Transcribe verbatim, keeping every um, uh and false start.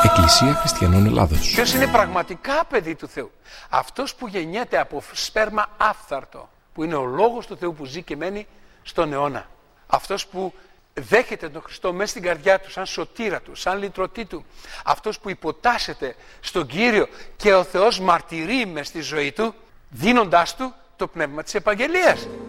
Εκκλησία Χριστιανών Ελλάδος. Ποιος είναι πραγματικά παιδί του Θεού? Αυτός που γεννιέται από σπέρμα άφθαρτο, που είναι ο Λόγος του Θεού που ζει και μένει στον αιώνα. Αυτός που δέχεται τον Χριστό μέσα στην καρδιά του σαν σωτήρα του, σαν λυτρωτή του. Αυτός που υποτάσσεται στον Κύριο και ο Θεός μαρτυρεί μες στη ζωή του, δίνοντάς του το πνεύμα της Επαγγελίας.